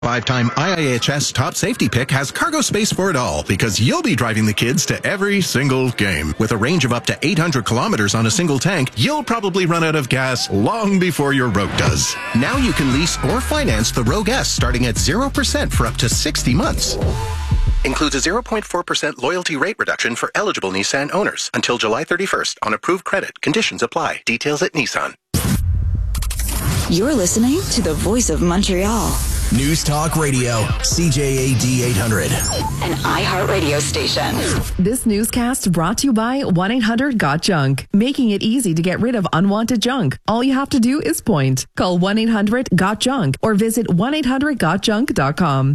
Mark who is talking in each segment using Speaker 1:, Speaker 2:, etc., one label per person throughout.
Speaker 1: Five-time IIHS top safety pick has cargo space for it all because you'll be driving the kids to every single game. With a range of up to 800 kilometers on a single tank, you'll probably run out of gas long before your Rogue does. Now you can lease or finance the Rogue S starting at 0% for up to 60 months. Includes a 0.4% loyalty rate reduction for eligible Nissan owners until July 31st on approved credit. Conditions apply. Details at Nissan.
Speaker 2: You're listening to the Voice of Montreal.
Speaker 3: News Talk Radio, CJAD 800.
Speaker 2: An iHeartRadio station.
Speaker 4: This newscast brought to you by 1-800-GOT-JUNK, making it easy to get rid of unwanted junk. All you have to do is point. Call 1-800-GOT-JUNK or visit 1-800-GOTJUNK.com.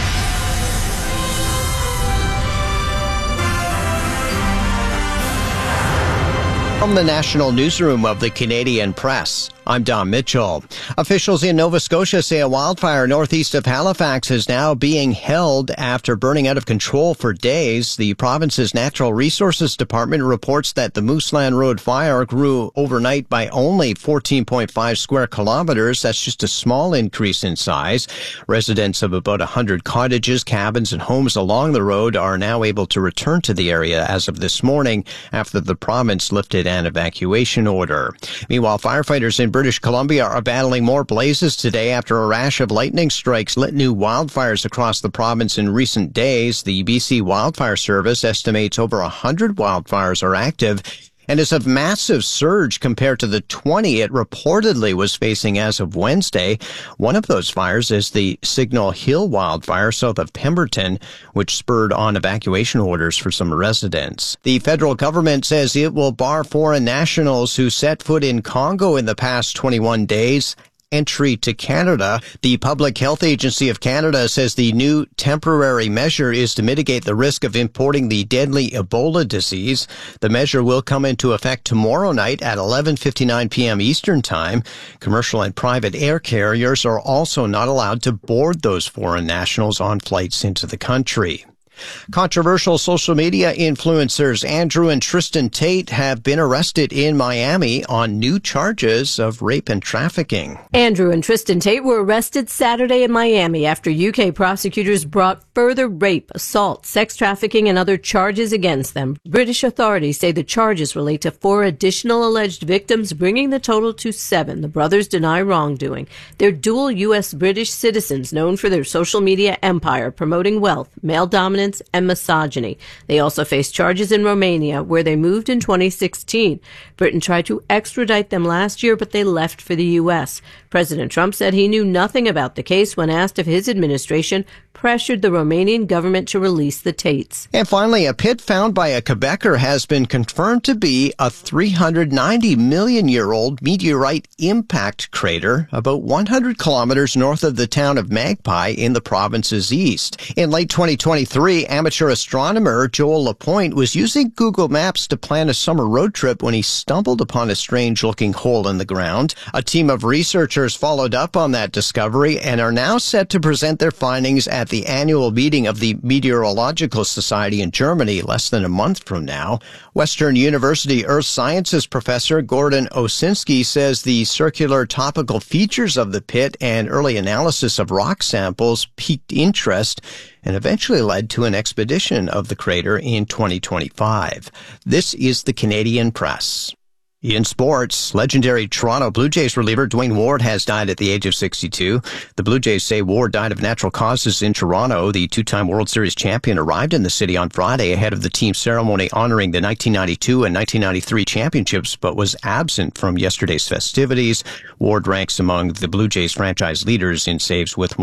Speaker 5: From the National Newsroom of the Canadian Press, I'm Don Mitchell. Officials in Nova Scotia say a wildfire northeast of Halifax is now being held after burning out of control for days. The province's Natural Resources Department reports that the Mooseland Road fire grew overnight by only 14.5 square kilometers. That's just a small increase in size. Residents of about 100 cottages, cabins, and homes along the road are now able to return to the area as of this morning after the province lifted an evacuation order. Meanwhile, firefighters in British Columbia are battling more blazes today after a rash of lightning strikes lit new wildfires across the province in recent days. The BC Wildfire Service estimates over 100 wildfires are active and is a massive surge compared to the 20 it reportedly was facing as of Wednesday. One of those fires is the Signal Hill wildfire south of Pemberton, which spurred on evacuation orders for some residents. The federal government says it will bar foreign nationals who set foot in Congo in the past 21 days entry to Canada. The Public Health Agency of Canada says the new temporary measure is to mitigate the risk of importing the deadly Ebola disease. The measure will come into effect tomorrow night at 11:59 p.m. Eastern Time. Commercial and private air carriers are also not allowed to board those foreign nationals on flights into the country. Controversial social media influencers Andrew and Tristan Tate have been arrested in Miami on new charges of rape and trafficking.
Speaker 6: Andrew and Tristan Tate were arrested Saturday in Miami after UK prosecutors brought further rape, assault, sex trafficking, and other charges against them. British authorities say the charges relate to 4 additional alleged victims, bringing the total to 7. The brothers deny wrongdoing. They're dual U.S.-British citizens known for their social media empire, promoting wealth, male dominance, and misogyny. They also face charges in Romania, where they moved in 2016. Britain tried to extradite them last year, but they left for the U.S. President Trump said he knew nothing about the case when asked if his administration pressured the Romanian government to release the Tates.
Speaker 5: And finally, a pit found by a Quebecer has been confirmed to be a 390 million-year-old meteorite impact crater about 100 kilometers north of the town of Magpie in the province's east. In late 2023, amateur astronomer Joel Lapointe was using Google Maps to plan a summer road trip when he stumbled upon a strange-looking hole in the ground. A team of researchers followed up on that discovery and are now set to present their findings at the annual meeting of the Meteorological Society in Germany less than a month from now. Western University Earth Sciences professor Gordon Osinski says the circular topical features of the pit and early analysis of rock samples piqued interest and eventually led to an expedition of the crater in 2025. This is the Canadian Press. In sports, legendary Toronto Blue Jays reliever Dwayne Ward has died at the age of 62. The Blue Jays say Ward died of natural causes in Toronto. The two-time World Series champion arrived in the city on Friday ahead of the team ceremony honoring the 1992 and 1993 championships, but was absent from yesterday's festivities. Ward ranks among the Blue Jays franchise leaders in saves with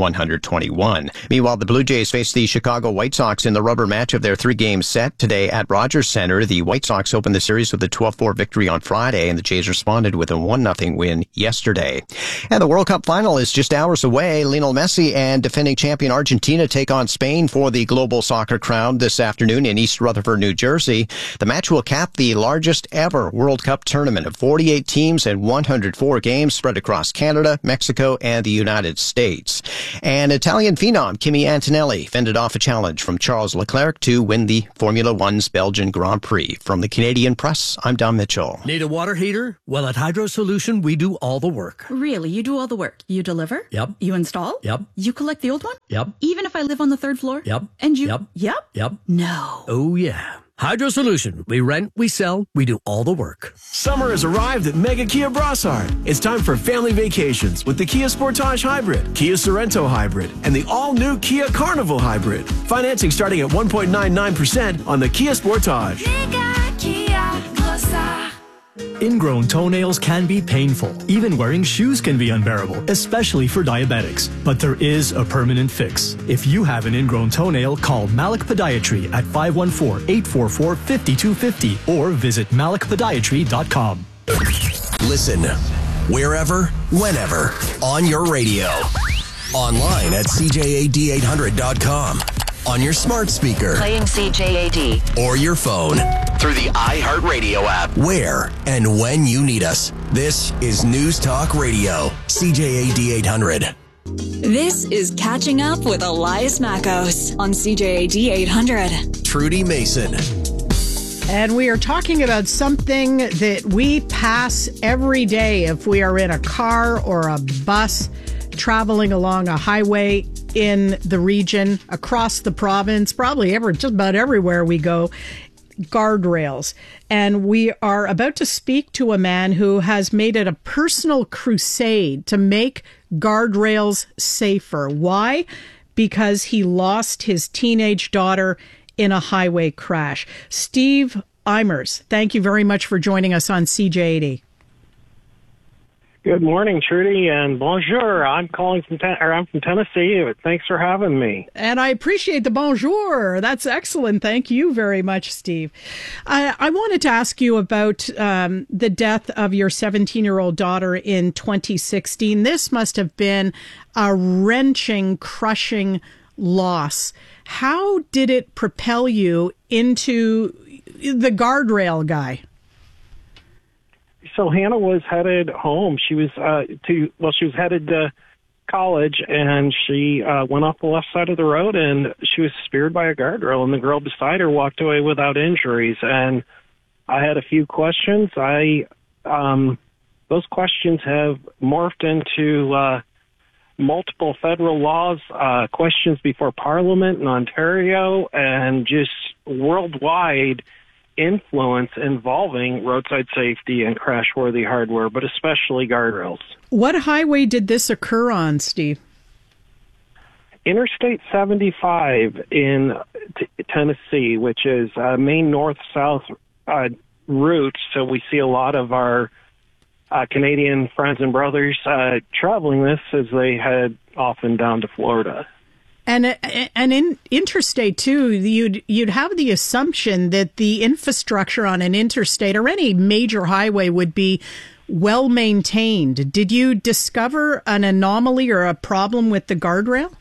Speaker 5: 121. Meanwhile, the Blue Jays face the Chicago White Sox in the rubber match of their 3-game set today at Rogers Center. The White Sox opened the series with a 12-4 victory on Friday, and the Jays responded with a 1-0 win yesterday. And the World Cup final is just hours away. Lionel Messi and defending champion Argentina take on Spain for the global soccer crown this afternoon in East Rutherford, New Jersey. The match will cap the largest ever World Cup tournament of 48 teams and 104 games spread across Canada, Mexico, and the United States. And Italian phenom Kimi Antonelli fended off a challenge from Charles Leclerc to win the Formula One's Belgian Grand Prix. From the Canadian Press, I'm Don Mitchell.
Speaker 7: Need a water heater? Well, at Hydro Solution, we do all the work.
Speaker 8: Really? You do all the work? You deliver?
Speaker 7: Yep.
Speaker 8: You install?
Speaker 7: Yep.
Speaker 8: You collect the old one?
Speaker 7: Yep.
Speaker 8: Even if I live on the 3rd floor?
Speaker 7: Yep.
Speaker 8: And you?
Speaker 7: Yep.
Speaker 8: Yep?
Speaker 7: Yep.
Speaker 8: No.
Speaker 7: Oh, yeah. Hydro Solution. We rent, we sell, we do all the work.
Speaker 3: Summer has arrived at Mega Kia Brossard. It's time for family vacations with the Kia Sportage Hybrid, Kia Sorento Hybrid, and the all-new Kia Carnival Hybrid. Financing starting at 1.99% on the Kia Sportage.
Speaker 9: Mega Kia Brossard.
Speaker 10: Ingrown toenails can be painful. Even wearing shoes can be unbearable, especially for diabetics. But there is a permanent fix. If you have an ingrown toenail, call Malik Podiatry at 514-844-5250 or visit malikpodiatry.com.
Speaker 3: Listen wherever, whenever, on your radio. Online at CJAD800.com. On your smart speaker.
Speaker 2: Playing CJAD.
Speaker 3: Or your phone. Through the iHeartRadio app. Where and when you need us. This is News Talk Radio. CJAD 800.
Speaker 2: This is Catching Up with Elias Mackos on CJAD 800.
Speaker 3: Trudy Mason.
Speaker 11: And we are talking about something that we pass every day if we are in a car or a bus traveling along a highway in the region, across the province, probably just about everywhere we go. Guardrails. And we are about to speak to a man who has made it a personal crusade to make guardrails safer. Why? Because he lost his teenage daughter in a highway crash. Steve Eimers, thank you very much for joining us on CJAD.
Speaker 12: Good morning, Trudy, and bonjour. I'm calling from Tennessee. Thanks for having me.
Speaker 11: And I appreciate the bonjour. That's excellent. Thank you very much, Steve. I wanted to ask you about the death of your 17-year-old daughter in 2016. This must have been a wrenching, crushing loss. How did it propel you into the guardrail guy?
Speaker 12: So Hannah was headed home. She was she was headed to college, and she went off the left side of the road, and she was speared by a guardrail, and the girl beside her walked away without injuries. And I had a few questions. Those questions have morphed into multiple federal laws, questions before Parliament in Ontario, and just worldwide influence involving roadside safety and crash-worthy hardware, but especially guardrails.
Speaker 11: What highway did this occur on, Steve?
Speaker 12: Interstate 75 in Tennessee, which is a main north-south route, so we see a lot of our Canadian friends and brothers traveling this as they head often down to Florida.
Speaker 11: And in interstate, too, you'd have the assumption that the infrastructure on an interstate or any major highway would be well maintained. Did you discover an anomaly or a problem with the guardrail?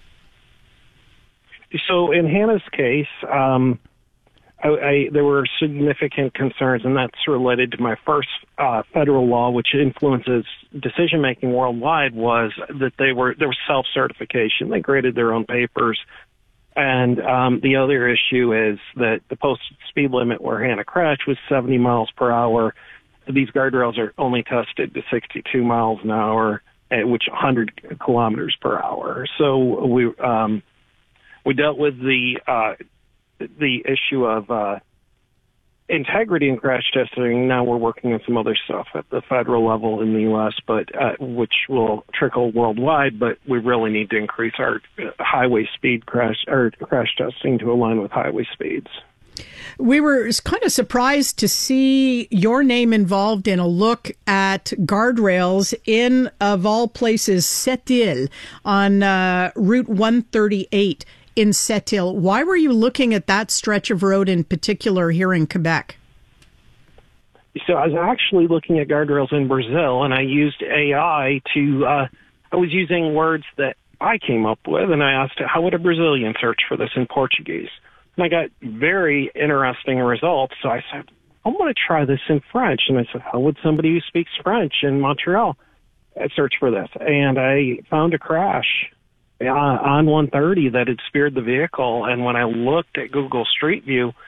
Speaker 12: So in Hannah's case, there were significant concerns, and that's related to my first federal law, which influences decision-making worldwide, was that there was self-certification. They graded their own papers. And the other issue is that the posted speed limit where Hannah crashed was 70 miles per hour. These guardrails are only tested to 62 miles an hour, which 100 kilometers per hour. So we dealt with the issue of integrity in crash testing. Now we're working on some other stuff at the federal level in the U.S., but which will trickle worldwide. But we really need to increase our highway speed crash testing to align with highway speeds.
Speaker 11: We were kind of surprised to see your name involved in a look at guardrails in, of all places, Sept-Îles on Route 138. In Sept-Îles. Why were you looking at that stretch of road in particular here in Quebec?
Speaker 12: So I was actually looking at guardrails in Brazil, and I used AI to, I was using words that I came up with, and I asked how would a Brazilian search for this in Portuguese? And I got very interesting results. So I said, I'm going to try this in French. And I said, how would somebody who speaks French in Montreal search for this? And I found a crash on 130 that had speared the vehicle. And when I looked at Google Street View,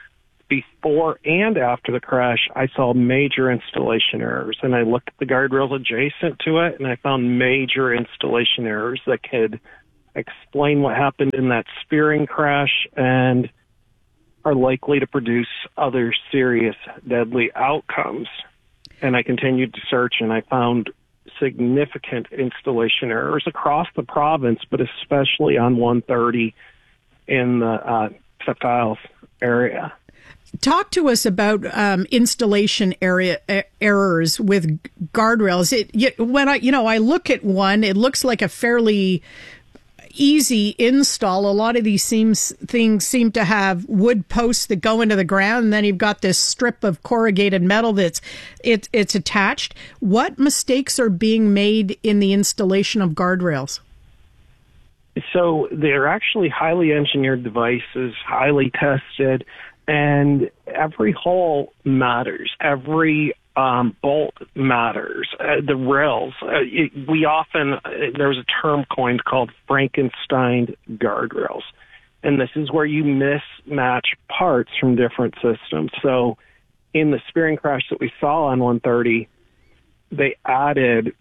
Speaker 12: before and after the crash, I saw major installation errors. And I looked at the guardrails adjacent to it, and I found major installation errors that could explain what happened in that spearing crash and are likely to produce other serious, deadly outcomes. And I continued to search, and I found significant installation errors across the province, but especially on 130 in the Septiles area.
Speaker 11: Talk to us about installation errors with guardrails. When I look at one, it looks like a fairly easy install. A lot of these things seem to have wood posts that go into the ground, and then you've got this strip of corrugated metal that's attached. What mistakes are being made in the installation of guardrails?
Speaker 12: So they're actually highly engineered devices, highly tested, and every hole matters. Every bolt matters. The rails, there's a term coined called Frankenstein guardrails. And this is where you mismatch parts from different systems. So in the spearing crash that we saw on 130, they added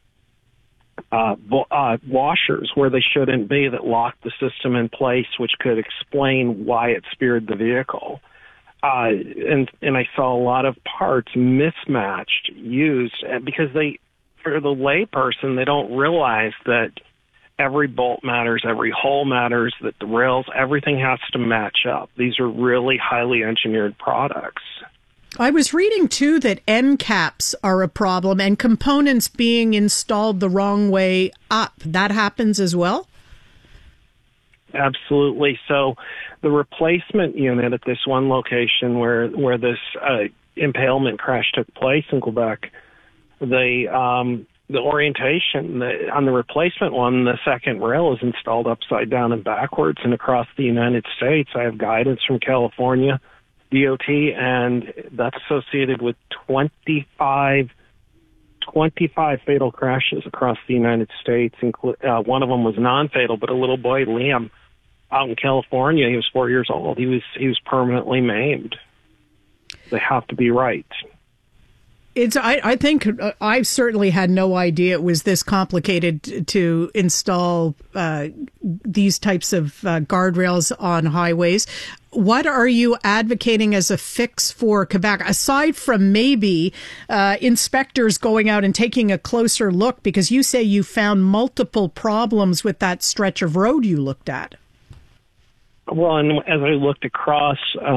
Speaker 12: washers where they shouldn't be that locked the system in place, which could explain why it speared the vehicle. And I saw a lot of parts mismatched, used, because for the layperson, they don't realize that every bolt matters, every hole matters, that the rails, everything has to match up. These are really highly engineered products.
Speaker 11: I was reading, too, that end caps are a problem and components being installed the wrong way up. That happens as well?
Speaker 12: Absolutely. So the replacement unit at this one location where this impalement crash took place in Quebec, the orientation on the replacement one, the second rail is installed upside down and backwards. And across the United States, I have guidance from California DOT, and that's associated with 25 fatal crashes across the United States. One of them was non-fatal, but a little boy, Liam, out in California, he was 4 years old. He was permanently maimed. They have to be right.
Speaker 11: I think I certainly had no idea it was this complicated to install these types of guardrails on highways. What are you advocating as a fix for Quebec, aside from maybe inspectors going out and taking a closer look? Because you say you found multiple problems with that stretch of road you looked at.
Speaker 12: Well, and as I looked across,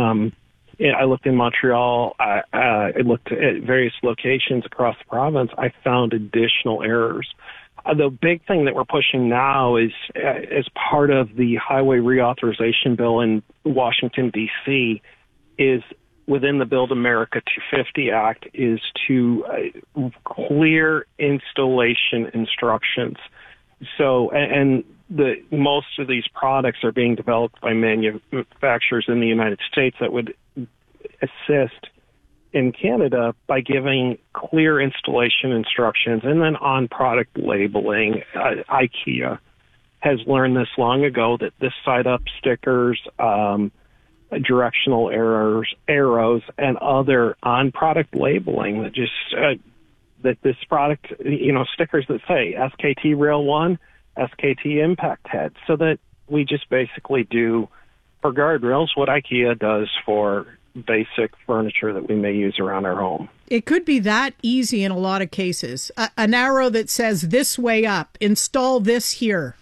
Speaker 12: I looked in Montreal, I looked at various locations across the province, I found additional errors. The big thing that we're pushing now is, as part of the highway reauthorization bill in Washington, D.C., is within the Build America 250 Act, is to clear installation instructions. So, and most of these products are being developed by manufacturers in the United States that would assist in Canada by giving clear installation instructions and then on product labeling. IKEA has learned this long ago, that this side up stickers, directional arrows, and other on product labeling that just that this product, stickers that say SKT Rail 1, SKT Impact Head, so that we just basically do for guardrails what IKEA does for basic furniture that we may use around our home.
Speaker 11: It could be that easy in a lot of cases. An arrow that says this way up, install this here.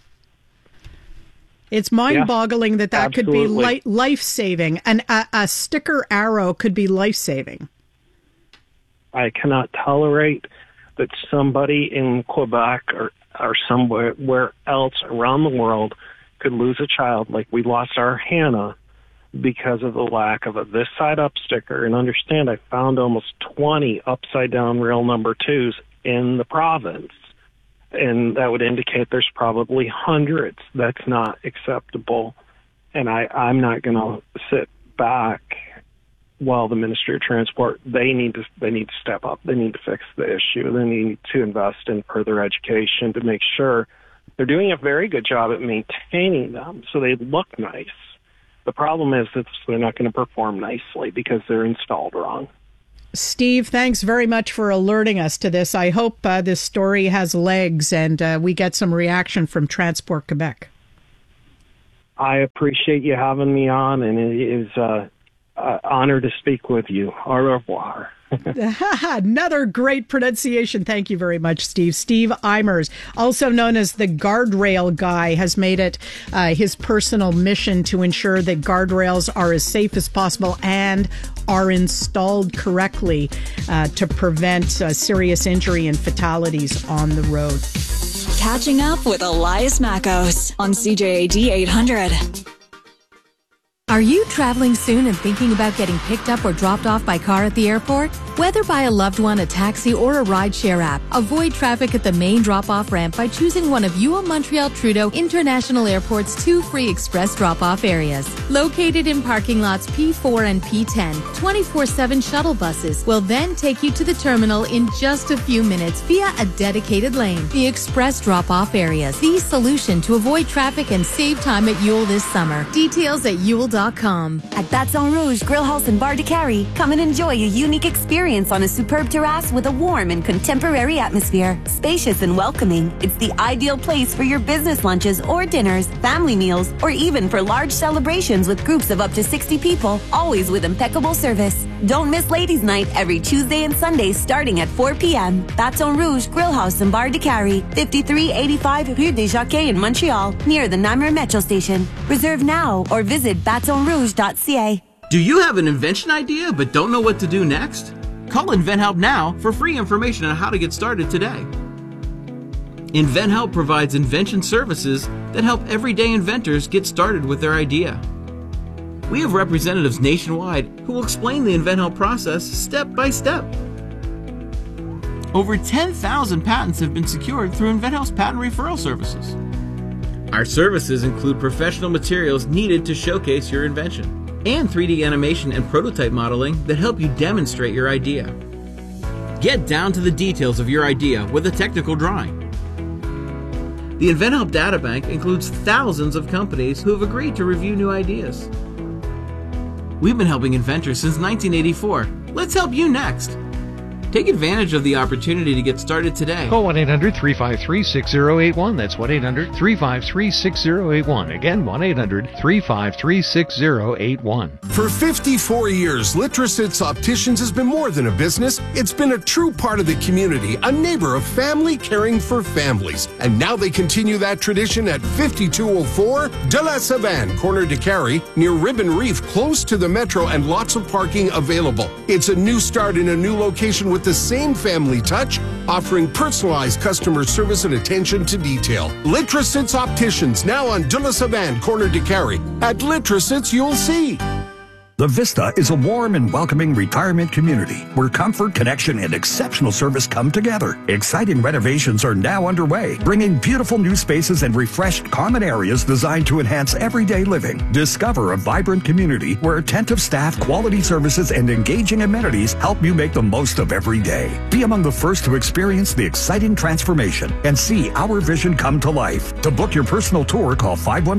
Speaker 11: It's mind-boggling that could be life-saving. And a sticker arrow could be life-saving.
Speaker 12: I cannot tolerate that somebody in Quebec or somewhere else around the world could lose a child like we lost our Hannah because of the lack of a this side up sticker. And understand, I found almost 20 upside down rail number 2s in the province. And that would indicate there's probably hundreds. That's not acceptable. And I'm not going to sit back while the Ministry of Transport, they need to step up. They need to fix the issue. They need to invest in further education to make sure they're doing a very good job at maintaining them so they look nice. The problem is that they're not going to perform nicely because they're installed wrong.
Speaker 11: Steve, thanks very much for alerting us to this. I hope this story has legs and we get some reaction from Transport Quebec.
Speaker 12: I appreciate you having me on, and it is an honor to speak with you. Au revoir.
Speaker 11: Another great pronunciation. Thank you very much, Steve. Steve Eimers, also known as the guardrail guy, has made it his personal mission to ensure that guardrails are as safe as possible and are installed correctly to prevent serious injury and fatalities on the road.
Speaker 2: Catching up with Elias Mackos on CJAD 800.
Speaker 13: Are you traveling soon and thinking about getting picked up or dropped off by car at the airport? Whether by a loved one, a taxi, or a rideshare app, avoid traffic at the main drop-off ramp by choosing one of UO Montreal Trudeau International Airport's 2 free express drop-off areas. Located in parking lots P4 and P10, 24/7 shuttle buses will then take you to the terminal in just a few minutes via a dedicated lane. The express drop-off areas, the solution to avoid traffic and save time at Yule this summer. Details at Yule.com.
Speaker 14: At Baton Rouge Grill House in Bar de Carrie, come and enjoy a unique experience on a superb terrace with a warm and contemporary atmosphere. Spacious and welcoming, it's the ideal place for your business lunches or dinners, family meals, or even for large celebrations with groups of up to 60 people, always with impeccable service. Don't miss Ladies' Night every Tuesday and Sunday starting at 4 p.m. Baton Rouge Grill House in Bar de Carrie, 5385 Rue des Jockeys in Montreal, near the Namur Metro Station. Reserve now or visit batonrouge.ca.
Speaker 15: Do you have an invention idea but don't know what to do next? Call InventHelp now for free information on how to get started today. InventHelp provides invention services that help everyday inventors get started with their idea. We have representatives nationwide who will explain the InventHelp process step by step. Over 10,000 patents have been secured through InventHelp's patent referral services. Our services include professional materials needed to showcase your invention, and 3D animation and prototype modeling that help you demonstrate your idea. Get down to the details of your idea with a technical drawing. The InventHelp Databank includes thousands of companies who have agreed to review new ideas. We've been helping inventors since 1984. Let's help you next. Take advantage of the opportunity to get started today.
Speaker 16: Call 1-800-353-6081. That's 1-800-353-6081. Again, 1-800-353-6081.
Speaker 17: For 54 years, Litrosits Opticians has been more than a business. It's been a true part of the community, a neighbor of family caring for families. And now they continue that tradition at 5204 De La Savane, corner de Carrie, near Ribbon Reef, close to the metro and lots of parking available. It's a new start in a new location with the same family touch, offering personalized customer service and attention to detail. Litrosits Opticians, now on De La Savane, corner de Carrie. At Litrosits, you'll see.
Speaker 18: The Vista is a warm and welcoming retirement community where comfort, connection, and exceptional service come together. Exciting renovations are now underway, bringing beautiful new spaces and refreshed common areas designed to enhance everyday living. Discover a vibrant community where attentive staff, quality services, and engaging amenities help you make the most of every day. Be among the first to experience the exciting transformation and see our vision come to life. To book your personal tour, call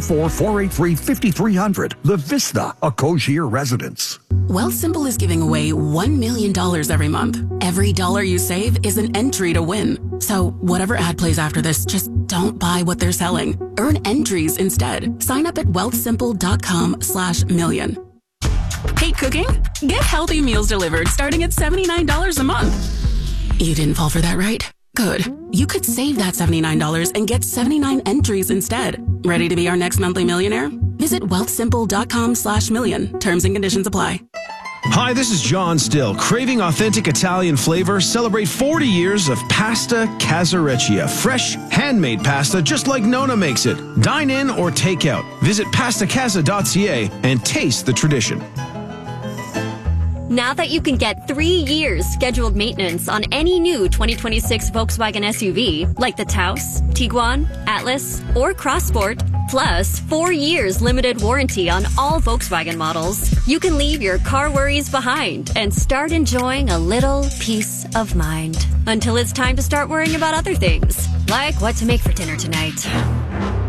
Speaker 18: 514-483-5300. The Vista, a Cogier residence.
Speaker 19: Wealthsimple is giving away $1 million every month. Every dollar you save is an entry to win. So whatever ad plays after this, just don't buy what they're selling. Earn entries instead. Sign up at wealthsimple.com/million. Hate cooking? Get healthy meals delivered starting at $79 a month. You didn't fall for that, right? Good. You could save that $79 and get 79 entries instead. Ready to be our next monthly millionaire? Visit wealthsimple.com/million. Terms and conditions apply.
Speaker 20: Hi, this is John Still. Craving authentic Italian flavor? Celebrate 40 years of Pasta Casareccia. Fresh, handmade pasta just like Nona makes it. Dine in or take out. Visit pastacasa.ca and taste the tradition.
Speaker 21: Now that you can get 3 years scheduled maintenance on any new 2026 Volkswagen SUV, like the Taos, Tiguan, Atlas, or Crossport, plus 4 years limited warranty on all Volkswagen models, you can leave your car worries behind and start enjoying a little peace of mind. Until it's time to start worrying about other things, like what to make for dinner tonight.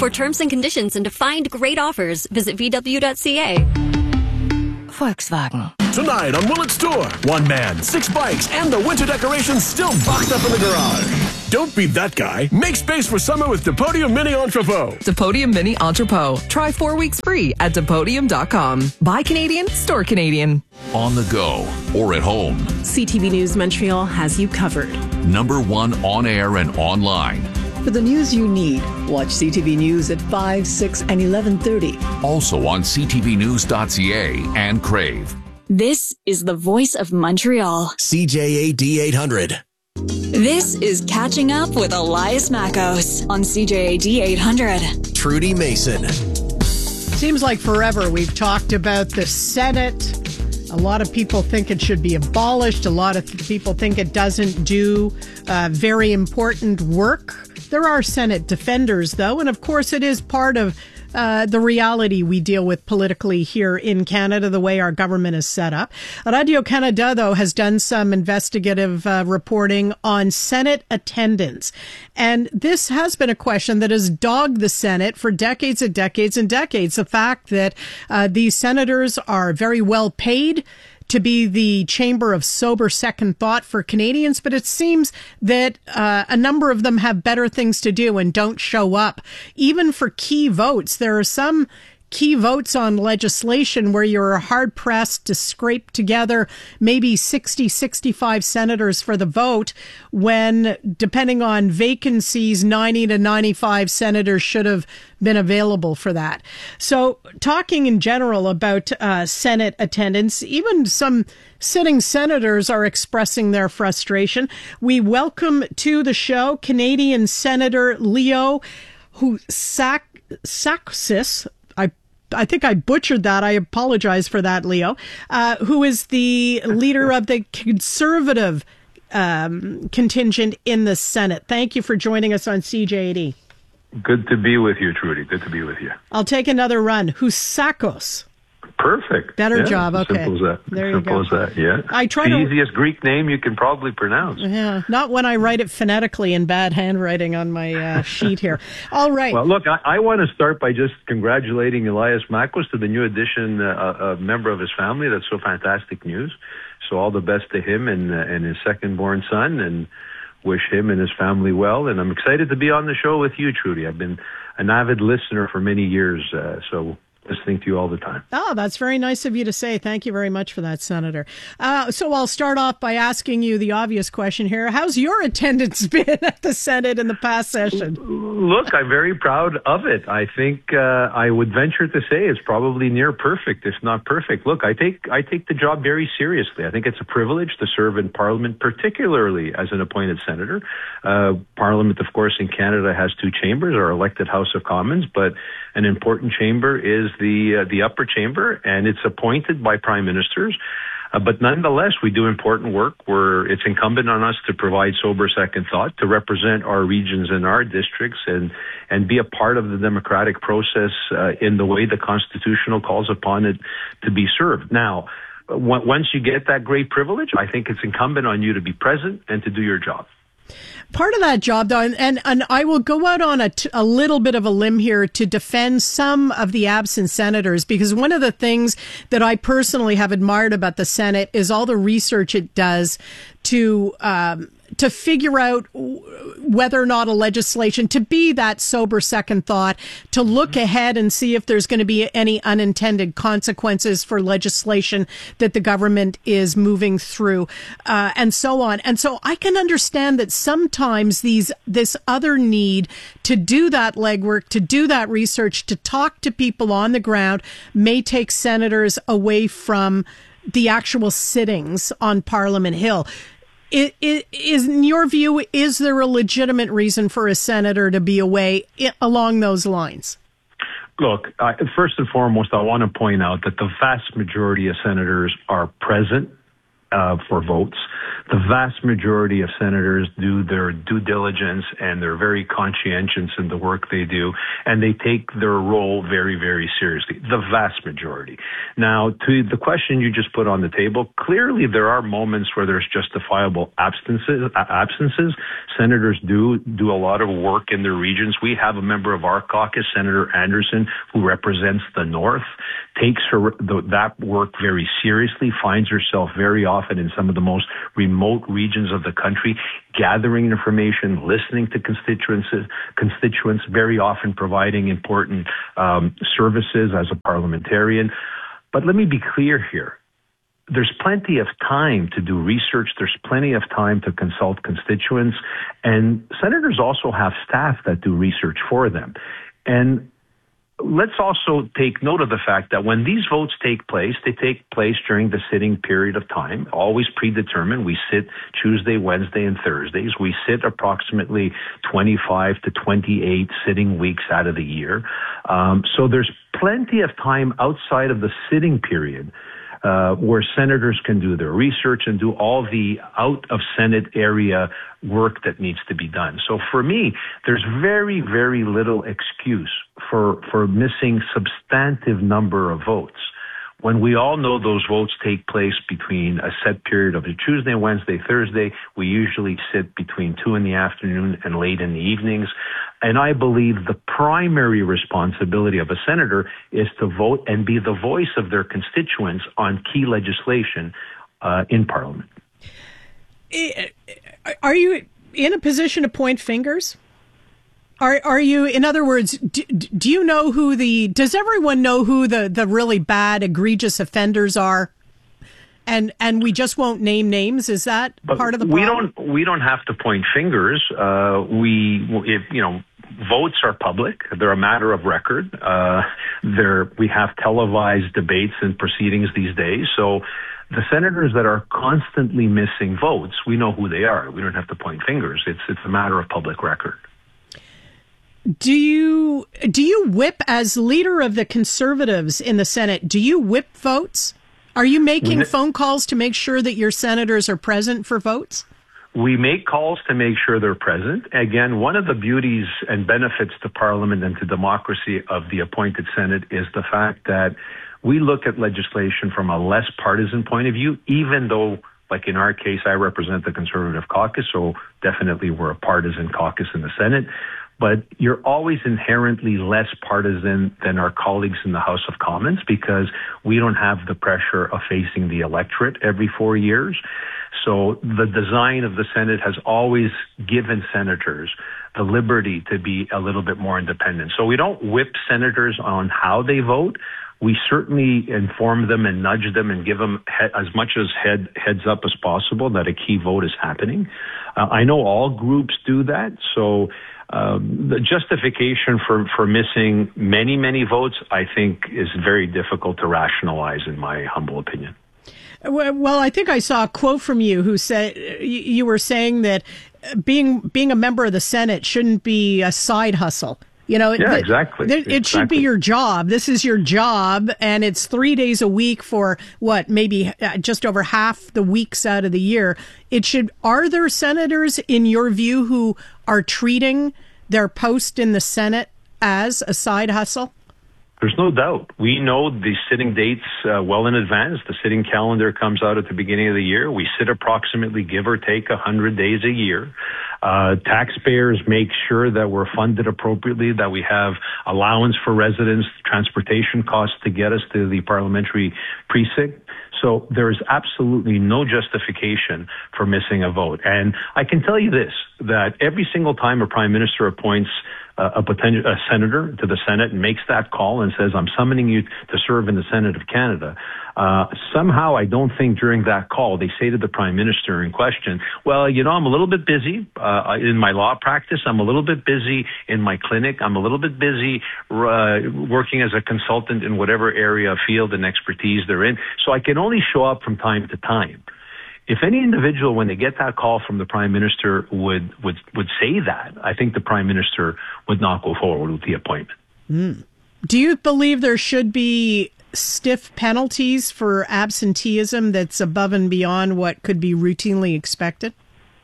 Speaker 21: For terms and conditions and to find great offers, visit VW.ca.
Speaker 16: Volkswagen.
Speaker 3: Tonight on Willett Store, one man, 6 bikes, and the winter decorations still boxed up in the garage. Don't be that guy. Make space for summer with Depodium Mini Entrepot.
Speaker 4: Depodium Mini Entrepot. Try 4 weeks free at Depodium.com. Buy Canadian, store Canadian.
Speaker 22: On the go or at home.
Speaker 23: CTV News Montreal has you covered.
Speaker 22: #1 on air and online.
Speaker 24: For the news you need, watch CTV News at 5, 6, and 11:30.
Speaker 22: Also on ctvnews.ca and Crave.
Speaker 2: This is the voice of Montreal.
Speaker 3: CJAD 800.
Speaker 2: This is Catching Up with Elias Mackos on CJAD 800.
Speaker 3: Trudy Mason.
Speaker 11: Seems like forever we've talked about the Senate. A lot of people think it should be abolished. A lot of people think it doesn't do very important work. There are Senate defenders, though, and of course it is part of the reality we deal with politically here in Canada, the way our government is set up. Radio-Canada, though, has done some investigative reporting on Senate attendance. And this has been a question that has dogged the Senate for decades and decades and decades. The fact that these senators are very well paid to be the chamber of sober second thought for Canadians, but it seems that a number of them have better things to do and don't show up. Even for key votes, there are some key votes on legislation where you're hard-pressed to scrape together maybe 60, 65 senators for the vote when, depending on vacancies, 90 to 95 senators should have been available for that. So talking in general about Senate attendance, even some sitting senators are expressing their frustration. We welcome to the show Canadian Senator Leo Housakis. I think I butchered that. I apologize for that, Leo, who is the leader of the Conservative contingent in the Senate. Thank you for joining us on CJAD.
Speaker 25: Good to be with you, Trudy. Good to be with you.
Speaker 11: I'll take another run. Housakos.
Speaker 25: Perfect.
Speaker 11: Better job. Okay.
Speaker 25: Simple as that.
Speaker 11: There you go.
Speaker 25: Simple as that, yeah.
Speaker 11: I try
Speaker 25: the
Speaker 11: to...
Speaker 25: easiest Greek name you can probably pronounce.
Speaker 11: Yeah, not when I write it phonetically in bad handwriting on my sheet here. All right.
Speaker 25: Well, look, I want to start by just congratulating Elias Mackos to the new addition, a member of his family. That's so fantastic news. So all the best to him and his second-born son, and wish him and his family well. And I'm excited to be on the show with you, Trudy. I've been an avid listener for many years, so listening to you all the time.
Speaker 11: Oh, that's very nice of you to say. Thank you very much for that, Senator. So I'll start off by asking you the obvious question here. How's your attendance been at the Senate in the past session?
Speaker 25: Look, I'm very proud of it. I think I would venture to say it's probably near perfect, if not perfect. Look, I take the job very seriously. I think it's a privilege to serve in Parliament, particularly as an appointed senator. Parliament, of course, in Canada has 2 chambers, our elected House of Commons, but an important chamber is the upper chamber, and it's appointed by prime ministers. But nonetheless, we do important work where it's incumbent on us to provide sober second thought, to represent our regions and our districts, and be a part of the democratic process in the way the Constitutional calls upon it to be served. Now, once you get that great privilege, I think it's incumbent on you to be present and to do your job.
Speaker 11: Part of that job, though, and I will go out on a little bit of a limb here to defend some of the absent senators, because one of the things that I personally have admired about the Senate is all the research it does to figure out whether or not a legislation, to be that sober second thought, to look ahead and see if there's going to be any unintended consequences for legislation that the government is moving through, and so on. And so I can understand that sometimes this other need to do that legwork, to do that research, to talk to people on the ground may take senators away from the actual sittings on Parliament Hill. In your view, is there a legitimate reason for a senator to be away along those lines?
Speaker 25: Look, first and foremost, I want to point out that the vast majority of senators are present for votes. The vast majority of senators do their due diligence and they're very conscientious in the work they do, and they take their role very, very seriously. The vast majority. Now, to the question you just put on the table, clearly there are moments where there's justifiable absences. Senators do a lot of work in their regions. We have a member of our caucus, Senator Anderson, who represents the North, takes that work very seriously, finds herself very often in some of the most remote regions of the country, gathering information, listening to constituents, very often providing important services as a parliamentarian. But let me be clear here. There's plenty of time to do research. There's plenty of time to consult constituents. And senators also have staff that do research for them. And let's also take note of the fact that when these votes take place, they take place during the sitting period of time, always predetermined. We sit Tuesday, Wednesday, and Thursdays. We sit approximately 25 to 28 sitting weeks out of the year. So there's plenty of time outside of the sitting period where senators can do their research and do all the out-of-Senate area work that needs to be done. So for me, there's very, very little excuse for missing substantive number of votes. When we all know those votes take place between a set period of a Tuesday, Wednesday, Thursday, we usually sit between 2 in the afternoon and late in the evenings. And I believe the primary responsibility of a senator is to vote and be the voice of their constituents on key legislation in Parliament.
Speaker 11: Are you in a position to point fingers? Are you, in other words, do you know does everyone know who the really bad, egregious offenders are? And we just won't name names. Is that part of the problem?
Speaker 25: We don't have to point fingers. Votes are public. They're a matter of record. We have televised debates and proceedings these days. So the senators that are constantly missing votes, we know who they are. We don't have to point fingers. It's a matter of public record.
Speaker 11: Do you whip, as leader of the Conservatives in the Senate, do you whip votes? Are you making phone calls to make sure that your senators are present for votes?
Speaker 25: We make calls to make sure they're present. Again, one of the beauties and benefits to Parliament and to democracy of the appointed Senate is the fact that we look at legislation from a less partisan point of view, even though, like in our case, I represent the Conservative caucus, so definitely we're a partisan caucus in the Senate. But you're always inherently less partisan than our colleagues in the House of Commons because we don't have the pressure of facing the electorate every 4 years. So the design of the Senate has always given senators the liberty to be a little bit more independent. So we don't whip senators on how they vote. We certainly inform them and nudge them and give them as much as heads up as possible that a key vote is happening. I know all groups do that. So the justification for missing many, many votes, I think, is very difficult to rationalize, in my humble opinion.
Speaker 11: Well, I think I saw a quote from you who said you were saying that being a member of the Senate shouldn't be a side hustle.
Speaker 25: Exactly.
Speaker 11: It should be your job. This is your job, and it's 3 days a week for maybe just over half the weeks out of the year. Are there senators, in your view, who are treating their post in the Senate as a side hustle?
Speaker 25: There's no doubt. We know the sitting dates well in advance. The sitting calendar comes out at the beginning of the year. We sit approximately, give or take, 100 days a year. Taxpayers make sure that we're funded appropriately, that we have allowance for residents, transportation costs to get us to the parliamentary precinct. So there is absolutely no justification for missing a vote. And I can tell you this, that every single time a prime minister appoints a senator to the Senate and makes that call and says, I'm summoning you to serve in the Senate of Canada, somehow I don't think during that call they say to the prime minister in question, well, I'm a little bit busy in my law practice. I'm a little bit busy in my clinic. I'm a little bit busy working as a consultant in whatever area, field, and expertise they're in. So I can only show up from time to time. If any individual, when they get that call from the prime minister, would say that, I think the prime minister would not go forward with the appointment.
Speaker 11: Do you believe there should be stiff penalties for absenteeism that's above and beyond what could be routinely expected?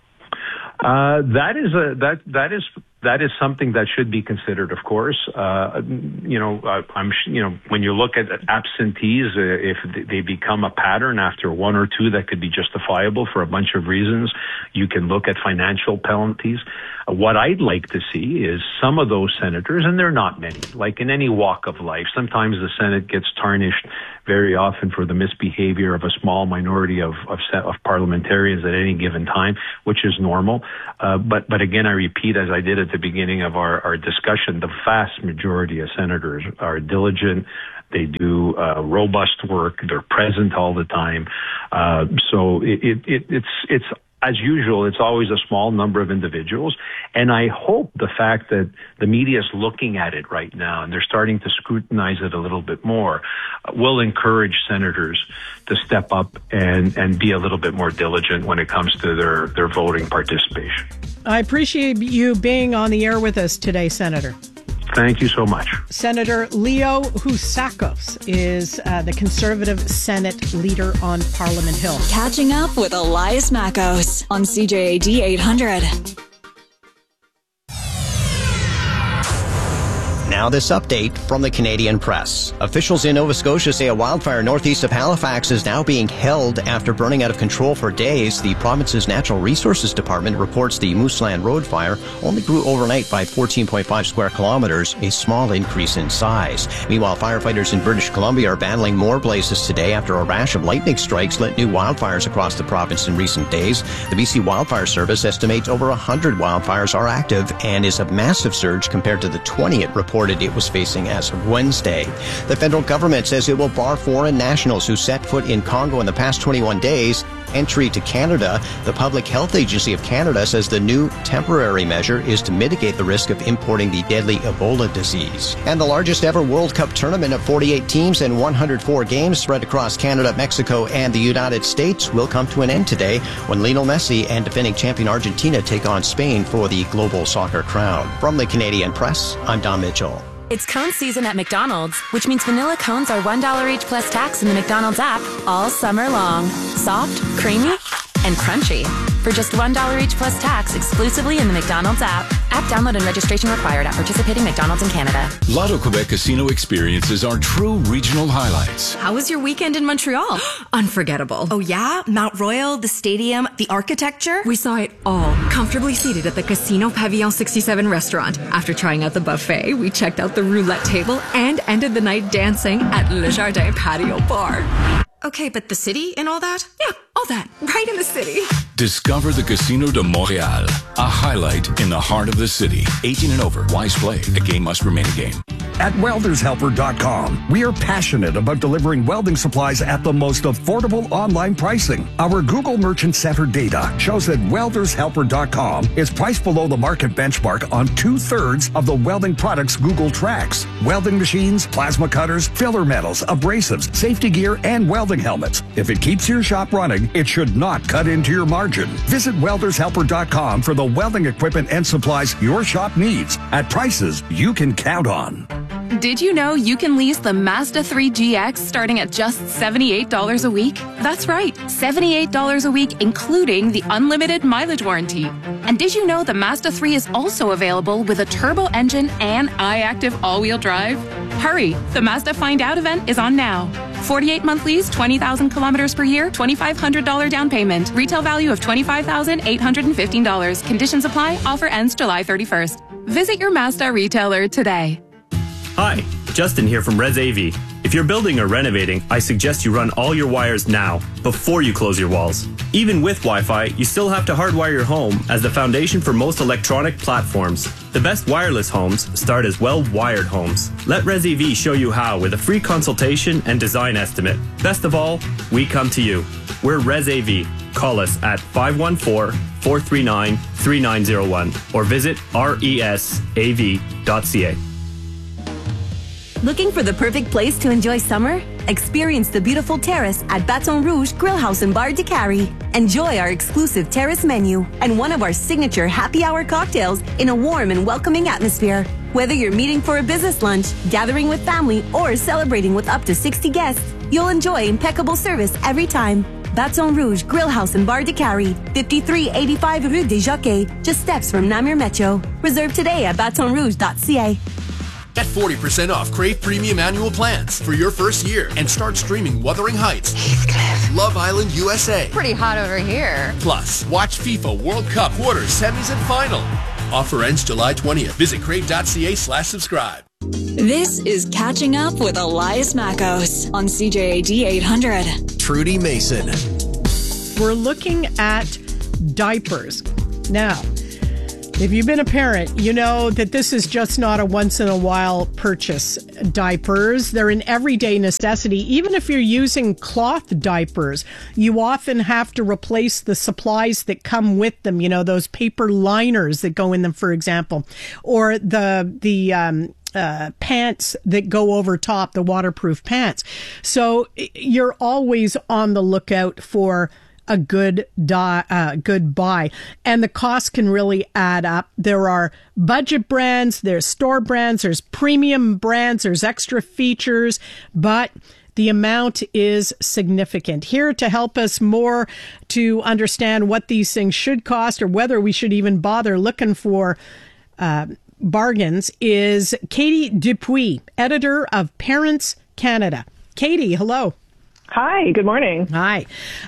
Speaker 25: That is something that should be considered, of course. When you look at absentees, if they become a pattern after one or two, that could be justifiable for a bunch of reasons. You can look at financial penalties. What I'd like to see is some of those senators, and they're not many, like in any walk of life, sometimes the Senate gets tarnished very often for the misbehavior of a small minority of parliamentarians at any given time, which is normal. But again, I repeat, as I did at the beginning of our discussion, the vast majority of senators are diligent. They do robust work. They're present all the time. So it's as usual, it's always a small number of individuals. And I hope the fact that the media is looking at it right now and they're starting to scrutinize it a little bit more will encourage senators to step up and be a little bit more diligent when it comes to their voting participation.
Speaker 11: I appreciate you being on the air with us today, Senator.
Speaker 25: Thank you so much.
Speaker 11: Senator Leo Housakos is the Conservative Senate leader on Parliament Hill.
Speaker 2: Catching up with Elias Mackos on CJAD 800.
Speaker 1: Now this update from the Canadian Press. Officials in Nova Scotia say a wildfire northeast of Halifax is now being held after burning out of control for days. The province's Natural Resources Department reports the Mooseland Road fire only grew overnight by 14.5 square kilometers, a small increase in size. Meanwhile, firefighters in British Columbia are battling more blazes today after a rash of lightning strikes lit new wildfires across the province in recent days. The BC Wildfire Service estimates over 100 wildfires are active and is a massive surge compared to the 20 it reported it was facing as of Wednesday. The federal government says it will bar foreign nationals who set foot in Congo in the past 21 days entry to Canada. The Public Health Agency of Canada says the new temporary measure is to mitigate the risk of importing the deadly Ebola disease. And the largest ever World Cup tournament of 48 teams and 104 games spread across Canada, Mexico, and the United States will come to an end today when Lionel Messi and defending champion Argentina take on Spain for the global soccer crown. From the Canadian Press, I'm Don Mitchell.
Speaker 5: It's cone season at McDonald's, which means vanilla cones are $1 each plus tax in the McDonald's app all summer long. Soft, creamy, and crunchy. For just $1 each plus tax exclusively in the McDonald's app. App download and registration required at participating McDonald's in Canada.
Speaker 6: Lotto Quebec Casino experiences are true regional highlights.
Speaker 8: How was your weekend in Montreal? Unforgettable.
Speaker 16: Oh yeah? Mount Royal, the stadium, the architecture?
Speaker 8: We saw it all, comfortably seated at the Casino Pavillon 67 restaurant. After trying out the buffet, we checked out the roulette table and ended the night dancing at Le Jardin Patio Bar. Okay, but the city and all that? Yeah, all that. Right in the city.
Speaker 6: Discover the Casino de Montréal, a highlight in the heart of the city. 18 and over. Wise play. A game must remain a game.
Speaker 18: At weldershelper.com, we are passionate about delivering welding supplies at the most affordable online pricing. Our Google Merchant Center data shows that weldershelper.com is priced below the market benchmark on 2/3 of the welding products Google tracks. Welding machines, plasma cutters, filler metals, abrasives, safety gear, and welding helmets. If it keeps your shop running, it should not cut into your margin. Visit weldershelper.com for the welding equipment and supplies your shop needs at prices you can count on.
Speaker 19: Did you know you can lease the Mazda 3 GX starting at just $78 a week? That's right, $78 a week, including the unlimited mileage warranty. And did you know the Mazda 3 is also available with a turbo engine and iActive all-wheel drive? Hurry, the Mazda Find Out event is on now. 48-month lease, 20,000 kilometers per year, $2,500 down payment. Retail value of $25,815. Conditions apply. Offer ends July 31st. Visit your Mazda retailer today.
Speaker 26: Hi, Justin here from ResAV. If you're building or renovating, I suggest you run all your wires now, before you close your walls. Even with Wi-Fi, you still have to hardwire your home as the foundation for most electronic platforms. The best wireless homes start as well-wired homes. Let ResAV show you how with a free consultation and design estimate. Best of all, we come to you. We're ResAV. Call us at 514-439-3901 or visit resav.ca.
Speaker 14: Looking for the perfect place to enjoy summer? Experience the beautiful terrace at Baton Rouge Grill House and Bar de Carrie. Enjoy our exclusive terrace menu and one of our signature happy hour cocktails in a warm and welcoming atmosphere. Whether you're meeting for a business lunch, gathering with family, or celebrating with up to 60 guests, you'll enjoy impeccable service every time. Baton Rouge Grill House and Bar de Carrie, 5385 Rue des Jockeys, just steps from Namur Metro. Reserve today at batonrouge.ca.
Speaker 7: Get 40% off Crave Premium Annual Plans for your first year and start streaming Wuthering Heights, Heathcliff, Love Island USA.
Speaker 9: Pretty hot over here.
Speaker 7: Plus, watch FIFA World Cup quarters, semis, and final. Offer ends July 20th. Visit crave.ca/subscribe.
Speaker 2: This is Catching Up with Elias Mackos on CJAD 800.
Speaker 1: Trudy Mason.
Speaker 11: We're looking at diapers. Now, if you've been a parent, you know that this is just not a once-in-a-while purchase. Diapers, they're an everyday necessity. Even if you're using cloth diapers, you often have to replace the supplies that come with them. You know, those paper liners that go in them, for example, or the pants that go over top, the waterproof pants. So you're always on the lookout for a good buy, and the cost can really add up. There are budget brands, there's store brands, there's premium brands, there's extra features, but the amount is significant. Here to help us more to understand what these things should cost or whether we should even bother looking for bargains is Katie Dupuis, editor of Parents Canada. Katie, hello.
Speaker 10: Hi, good morning.
Speaker 11: Hi.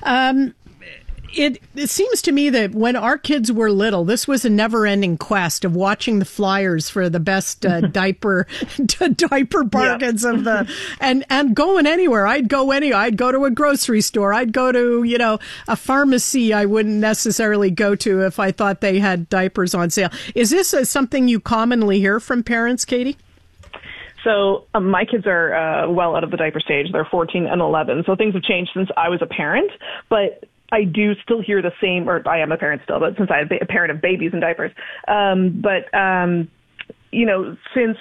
Speaker 11: It seems to me that when our kids were little, this was a never-ending quest of watching the flyers for the best diaper bargains of the and going anywhere. I'd go anywhere. I'd go to a grocery store. I'd go to a pharmacy. I wouldn't necessarily go to if I thought they had diapers on sale. Is this something you commonly hear from parents, Katie?
Speaker 10: So my kids are well out of the diaper stage. They're 14 and 11. So things have changed since I was a parent, but I do still hear the same, or I am a parent still, but since I'm a parent of babies in diapers. Since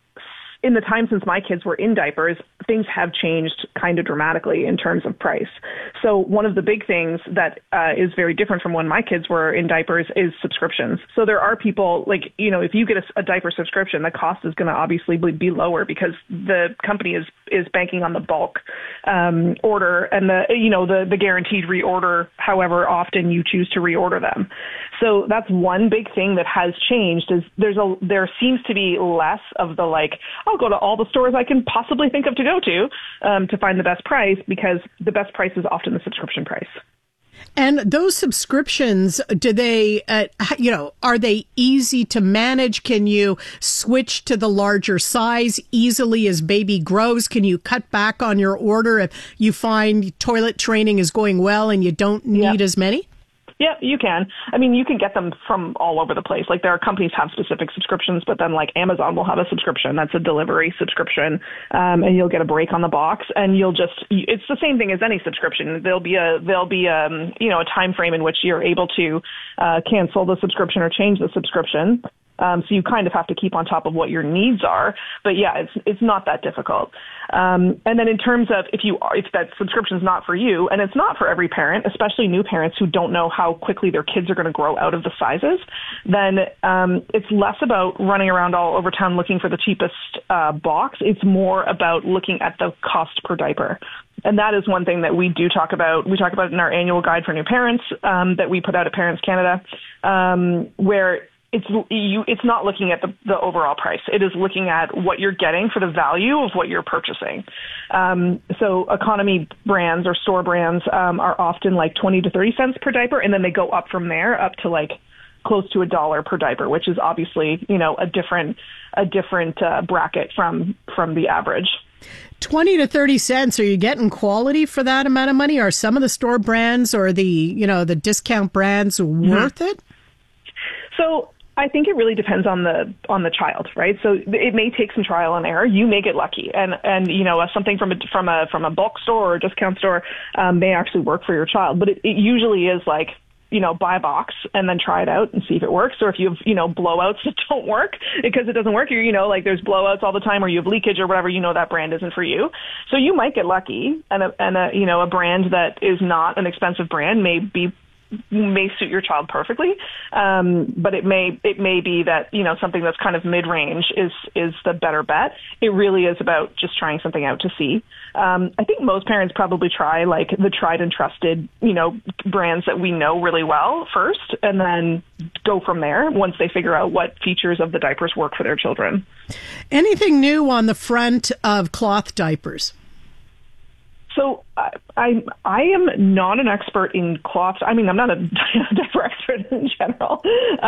Speaker 10: in the time since my kids were in diapers, things have changed kind of dramatically in terms of price. So one of the big things that is very different from when my kids were in diapers is subscriptions. So there are people if you get a diaper subscription, the cost is going to obviously be lower because the company is banking on the bulk order and the guaranteed reorder, however often you choose to reorder them. So that's one big thing that has changed is there seems to be less of the I'll go to all the stores I can possibly think of to go to find the best price, because the best price is often the subscription price.
Speaker 11: And those subscriptions, do they, are they easy to manage? Can you switch to the larger size easily as baby grows? Can you cut back on your order if you find toilet training is going well and you don't need as many?
Speaker 10: Yeah, you can. I mean, you can get them from all over the place. There are companies have specific subscriptions, but then Amazon will have a subscription. That's a delivery subscription. And you'll get a break on the box, and it's the same thing as any subscription. There'll be a time frame in which you're able to cancel the subscription or change the subscription. So you kind of have to keep on top of what your needs are. But yeah, it's not that difficult. And then in terms of if that subscription is not for you, and it's not for every parent, especially new parents who don't know how quickly their kids are going to grow out of the sizes, then it's less about running around all over town looking for the cheapest box. It's more about looking at the cost per diaper. And that is one thing that we do talk about. We talk about it in our annual guide for new parents that we put out at Parents Canada, where it's not looking at the overall price. It is looking at what you're getting for the value of what you're purchasing. So economy brands or store brands are often 20 to 30 cents per diaper, and then they go up from there up to close to $1 per diaper, which is obviously a different bracket from the average.
Speaker 11: 20 to 30 cents. Are you getting quality for that amount of money? Are some of the store brands or the discount brands worth it? So
Speaker 10: I think it really depends on the child, right? So it may take some trial and error. You may get lucky, and something from a bulk store or a discount store may actually work for your child. But it usually is buy a box and then try it out and see if it works. Or if you have blowouts that don't work because it doesn't work, or there's blowouts all the time, or you have leakage or whatever, that brand isn't for you. So you might get lucky, and a brand that is not an expensive brand may be may suit your child perfectly. But it may be that, something that's kind of mid-range is the better bet. It really is about just trying something out to see. I think most parents probably try like the tried and trusted, brands that we know really well first, and then go from there once they figure out what features of the diapers work for their children.
Speaker 11: Anything new on the front of cloth diapers?
Speaker 10: So I am not an expert in cloth. I mean, I'm not a diaper expert in general.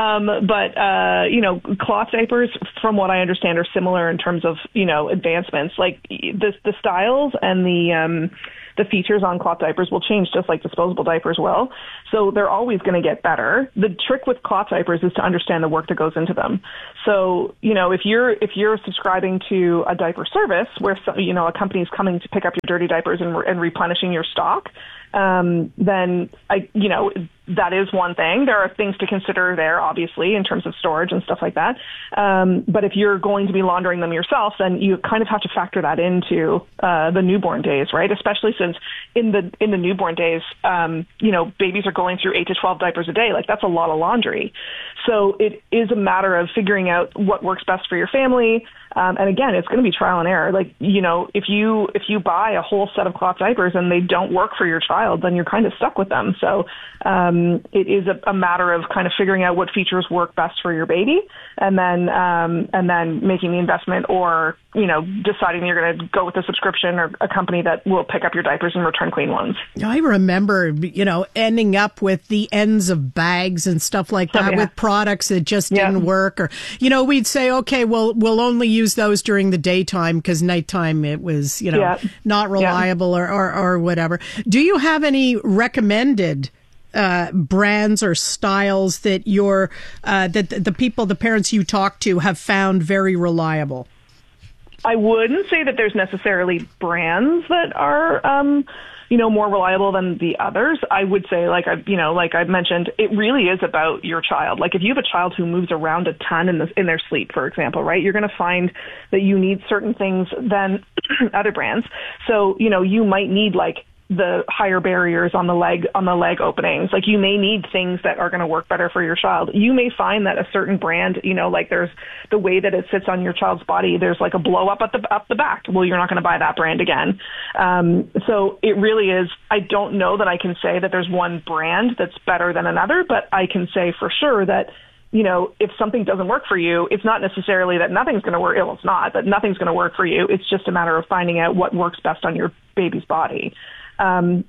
Speaker 10: But cloth diapers, from what I understand, are similar in terms of, advancements. Like the styles and the features on cloth diapers will change just like disposable diapers will. So they're always going to get better. The trick with cloth diapers is to understand the work that goes into them. So, if you're subscribing to a diaper service where, a company is coming to pick up your dirty diapers and replenishing your stock, then that is one thing. There are things to consider there, obviously, in terms of storage and stuff like that. But if you're going to be laundering them yourself, then you kind of have to factor that into the newborn days, right? Especially since in the newborn days, babies are going through 8 to 12 diapers a day. Like, that's a lot of laundry. So it is a matter of figuring out what works best for your family. And again, it's going to be trial and error. Like, if you buy a whole set of cloth diapers and they don't work for your child, then you're kind of stuck with them. So it is a matter of kind of figuring out what features work best for your baby, and then making the investment, or deciding you're going to go with a subscription or a company that will pick up your diapers and return clean ones.
Speaker 11: I remember, ending up with the ends of bags and stuff like that with products that just didn't work, or we'd say, okay, well, we'll only use those during the daytime because nighttime it was not reliable or whatever. Do you have any recommended brands or styles that the parents you talk to have found very reliable?
Speaker 10: I wouldn't say that there's necessarily brands that are more reliable than the others. I would say, like I mentioned, it really is about your child. Like, if you have a child who moves around a ton in their sleep, for example, right, you're going to find that you need certain things than other brands. So, you might need like the higher barriers on the leg openings. Like, you may need things that are going to work better for your child. You may find that a certain brand, like there's the way that it sits on your child's body, there's like a blow up up the back. Well, you're not going to buy that brand again. So it really is, I don't know that I can say that there's one brand that's better than another, but I can say for sure that, if something doesn't work for you, it's not necessarily that nothing's going to work. Well, it's not, but nothing's going to work for you. It's just a matter of finding out what works best on your baby's body. And,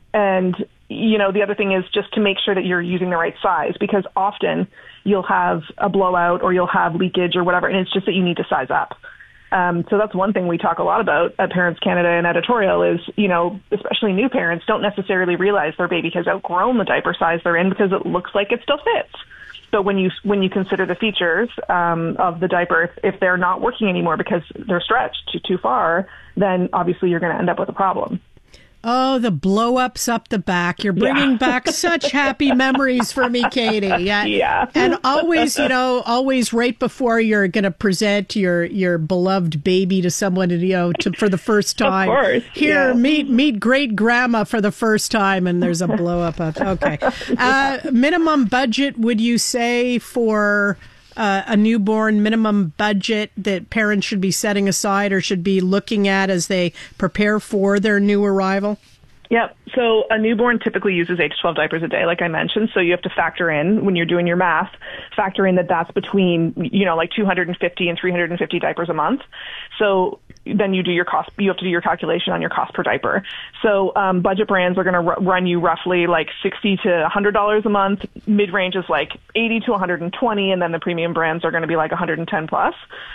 Speaker 10: the other thing is just to make sure that you're using the right size, because often you'll have a blowout or you'll have leakage or whatever, and it's just that you need to size up. So that's one thing we talk a lot about at Parents Canada and editorial is, especially new parents don't necessarily realize their baby has outgrown the diaper size they're in because it looks like it still fits. So when you consider the features of the diaper, if they're not working anymore because they're stretched too far, then obviously you're going to end up with a problem.
Speaker 11: Oh, the blow-ups up the back. You're bringing back such happy memories for me, Katie. Yeah. And always, always right before you're going to present your beloved baby to someone, for the first time.
Speaker 10: Of course.
Speaker 11: Here, meet great grandma for the first time, and there's a blow-up. Okay. Minimum budget, would you say, for a newborn, minimum budget that parents should be setting aside or should be looking at as they prepare for their new arrival?
Speaker 10: Yep. So a newborn typically uses 8 to 12 diapers a day, like I mentioned. So you have to factor in, when you're doing your math, factor in that that's between, like 250 and 350 diapers a month. So then you have to do your calculation on your cost per diaper. So budget brands are going to run you roughly like $60 to $100 a month. Mid-range is like $80 to $120, and then the premium brands are going to be like $110 plus.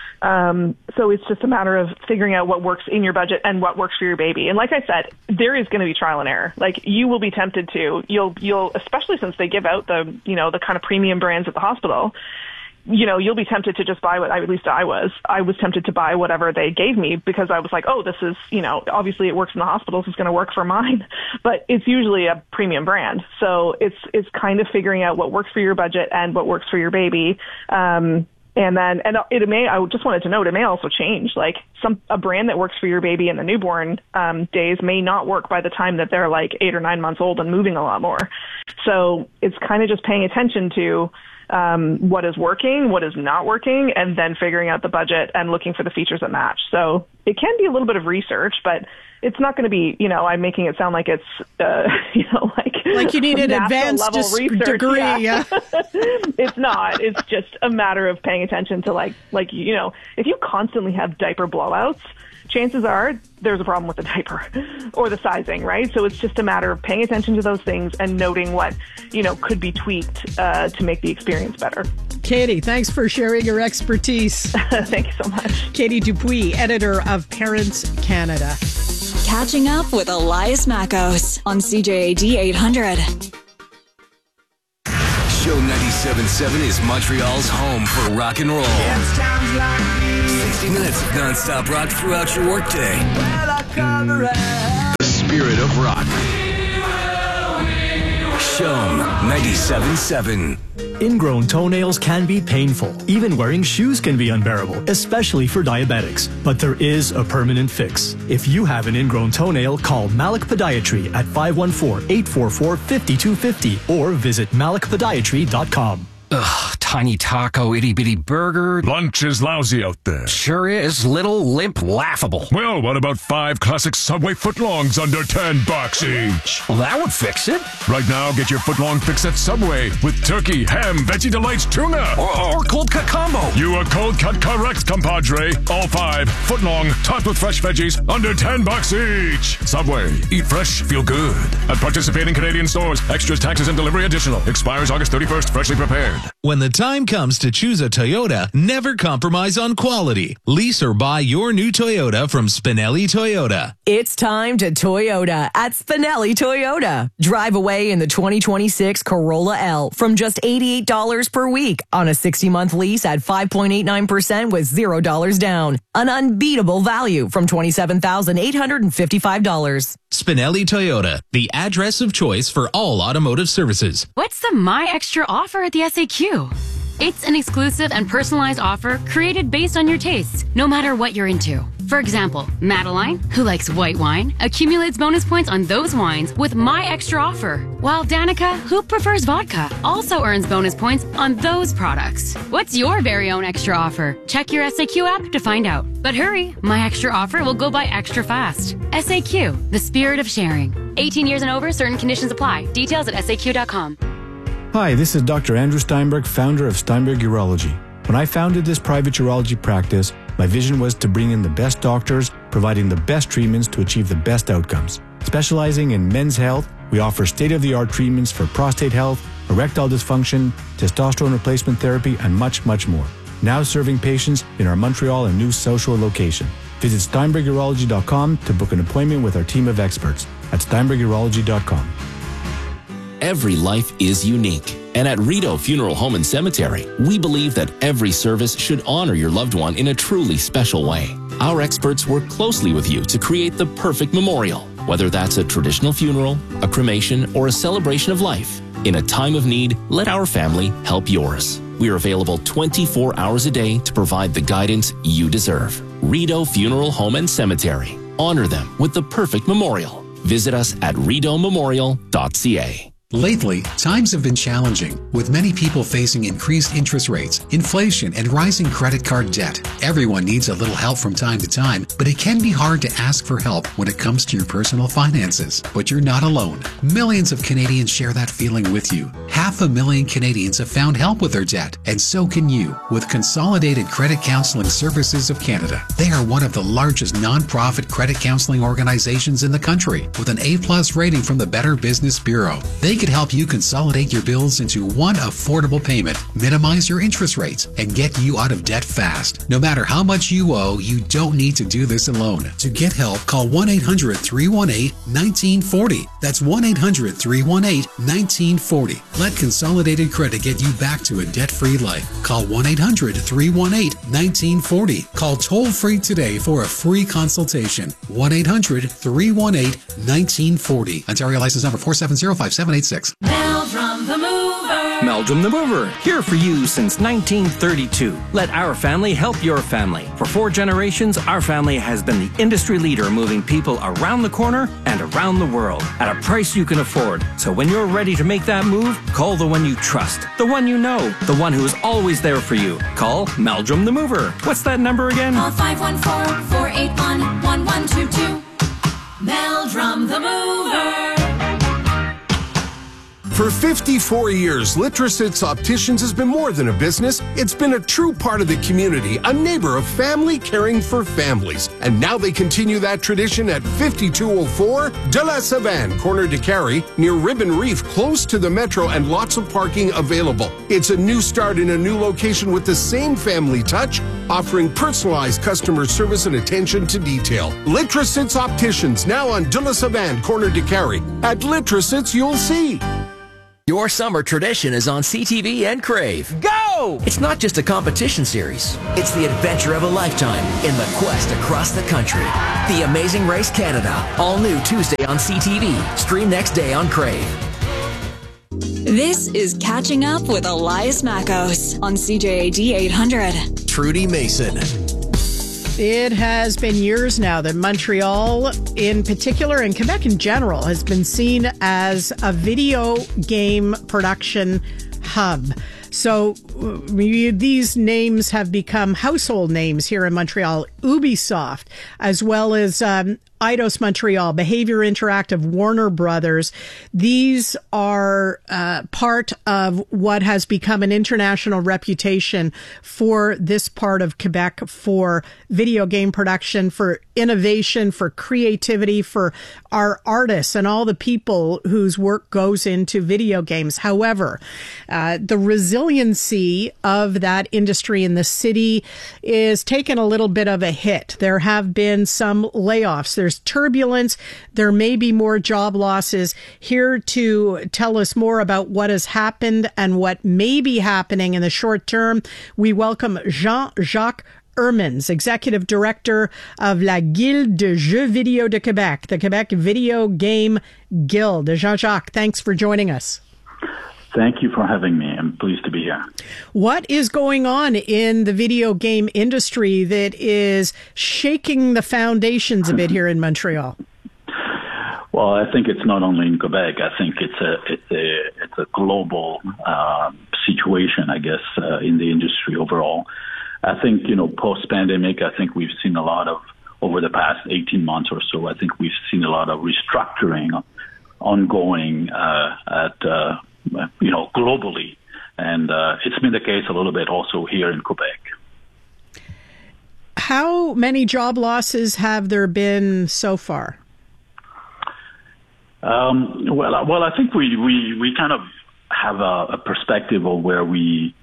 Speaker 10: So it's just a matter of figuring out what works in your budget and what works for your baby. And like I said, there is going to be trial and error. Like, you will be tempted to, you'll, especially since they give out the kind of premium brands at the hospital, you'll be tempted to just buy what, at least I was tempted to buy whatever they gave me because I was like, oh, this is, obviously it works in the hospitals, it's going to work for mine, but it's usually a premium brand. So it's kind of figuring out what works for your budget and what works for your baby. And then, I just wanted to note, it may also change. Like a brand that works for your baby in the newborn days may not work by the time that they're like 8 or 9 months old and moving a lot more. So it's kind of just paying attention to what is working, what is not working, and then figuring out the budget and looking for the features that match. So it can be a little bit of research, but it's not going to be, I'm making it sound like it's,
Speaker 11: like you need an advanced degree. Yeah.
Speaker 10: It's not. It's just a matter of paying attention to if you constantly have diaper blowouts, chances are there's a problem with the diaper or the sizing, right? So it's just a matter of paying attention to those things and noting what, could be tweaked to make the experience better.
Speaker 11: Katie, thanks for sharing your expertise.
Speaker 10: Thank you so much.
Speaker 11: Katie Dupuis, editor of Parents Canada.
Speaker 2: Catching up with Elias Mackos on CJAD 800.
Speaker 9: Show 97.7 is Montreal's home for rock and roll. 60 minutes of non-stop rock throughout your workday. The spirit of rock. Show 97.7.
Speaker 12: Ingrown toenails can be painful. Even wearing shoes can be unbearable, especially for diabetics. But there is a permanent fix. If you have an ingrown toenail, call Malik Podiatry at 514-844-5250 or visit malikpodiatry.com.
Speaker 13: Ugh, tiny taco, itty-bitty burger.
Speaker 15: Lunch is lousy out there.
Speaker 13: Sure is. Little, limp, laughable.
Speaker 15: Well, what about 5 classic Subway footlongs under $10 each?
Speaker 13: Well, that would fix it.
Speaker 15: Right now, get your footlong fix at Subway with turkey, ham, Veggie Delights, tuna.
Speaker 13: Or cold cut combo.
Speaker 15: You are cold cut correct, compadre. All 5 footlong, topped with fresh veggies, under $10 each. Subway. Eat fresh, feel good. At participating Canadian stores. Extras, taxes, and delivery additional. Expires August 31st. Freshly prepared.
Speaker 17: When the time comes to choose a Toyota, never compromise on quality. Lease or buy your new Toyota from Spinelli Toyota.
Speaker 20: It's time to Toyota at Spinelli Toyota. Drive away in the 2026 Corolla L from just $88 per week on a 60-month lease at 5.89% with $0 down. An unbeatable value from $27,855.
Speaker 17: Spinelli Toyota, the address of choice for all automotive services.
Speaker 5: What's the My Extra offer at the SAQ? It's an exclusive and personalized offer created based on your tastes, no matter what you're into. For example, Madeline, who likes white wine, accumulates bonus points on those wines with My Extra offer, while Danica, who prefers vodka, also earns bonus points on those products. What's your very own extra offer? Check your SAQ app to find out. But hurry, My Extra offer will go by extra fast. SAQ, the spirit of sharing. 18 years and over, certain conditions apply. Details at SAQ.com.
Speaker 27: Hi, this is Dr. Andrew Steinberg, founder of Steinberg Urology. When I founded this private urology practice, my vision was to bring in the best doctors, providing the best treatments to achieve the best outcomes. Specializing in men's health, we offer state-of-the-art treatments for prostate health, erectile dysfunction, testosterone replacement therapy, and much, much more. Now serving patients in our Montreal and New South Shore location. Visit SteinbergUrology.com to book an appointment with our team of experts at SteinbergUrology.com.
Speaker 28: Every life is unique. And at Rideau Funeral Home and Cemetery, we believe that every service should honor your loved one in a truly special way. Our experts work closely with you to create the perfect memorial, whether that's a traditional funeral, a cremation, or a celebration of life. In a time of need, let our family help yours. We are available 24 hours a day to provide the guidance you deserve. Rideau Funeral Home and Cemetery. Honor them with the perfect memorial. Visit us at rideaumemorial.ca.
Speaker 29: Lately, times have been challenging, with many people facing increased interest rates, inflation, and rising credit card debt. Everyone needs a little help from time to time, but it can be hard to ask for help when it comes to your personal finances. But you're not alone. Millions of Canadians share that feeling with you. 500,000 Canadians have found help with their debt, and so can you with Consolidated Credit Counseling Services of Canada. They are one of the largest non-profit credit counseling organizations in the country, with an A+ rating from the Better Business Bureau. They could help you consolidate your bills into one affordable payment, minimize your interest rates, and get you out of debt fast. No matter how much you owe, you don't need to do this alone. To get help, call 1-800-318-1940. That's 1-800-318-1940. Let Consolidated Credit get you back to a debt-free life. Call 1-800-318-1940. Call toll-free today for a free consultation. 1-800-318-1940. Ontario license number 4705786.
Speaker 30: Meldrum the Mover.
Speaker 13: Meldrum the Mover, here for you since 1932. Let our family help your family. For 4 generations, our family has been the industry leader moving people around the corner and around the world at a price you can afford. So when you're ready to make that move, call the one you trust, the one you know, the one who is always there for you. Call Meldrum the Mover. What's that number again?
Speaker 3: Call 514-481-1122. Meldrum the Mover.
Speaker 4: For 54 years, Litrositz Opticians has been more than a business. It's been a true part of the community, a neighbor of family caring for families. And now they continue that tradition at 5204 De La Savane, corner de Carrie, near Ribbon Reef, close to the metro and lots of parking available. It's a new start in a new location with the same family touch, offering personalized customer service and attention to detail. Litrositz Opticians, now on De La Savane, corner de Carrie. At Litrositz, you'll see.
Speaker 9: Your summer tradition is on CTV and Crave. Go! It's not just a competition series. It's the adventure of a lifetime in the quest across the country. The Amazing Race Canada. All new Tuesday on CTV. Stream next day on Crave.
Speaker 2: This is Catching Up with Elias Mackos on CJAD 800.
Speaker 1: Trudy Mason.
Speaker 11: It has been years now that Montreal in particular and Quebec in general has been seen as a video game production hub. So these names have become household names here in Montreal. Ubisoft, as well as Eidos Montreal, Behavior Interactive, Warner Brothers. These are part of what has become an international reputation for this part of Quebec for video game production, for innovation, for creativity, for our artists and all the people whose work goes into video games. However, the resiliency of that industry in the city is taken a little bit of a hit. There have been some layoffs. There's turbulence. There may be more job losses. Here to tell us more about what has happened and what may be happening in the short term, we welcome Jean-Jacques Hermans, Executive Director of La Guilde de Jeux Vidéo de Québec, the Quebec Video Game Guild. Jean-Jacques, thanks for joining us.
Speaker 8: Thank you for having me. I'm pleased to be here.
Speaker 11: What is going on in the video game industry that is shaking the foundations a bit here in Montreal?
Speaker 8: Well, I think it's not only in Quebec. I think it's a global situation, I guess, in the industry overall. I think, post-pandemic, I think we've seen a lot of, over the past 18 months or so, I think we've seen a lot of restructuring ongoing globally. And it's been the case a little bit also here in Quebec.
Speaker 11: How many job losses have there been so far?
Speaker 8: Well, I think we kind of have a perspective of where we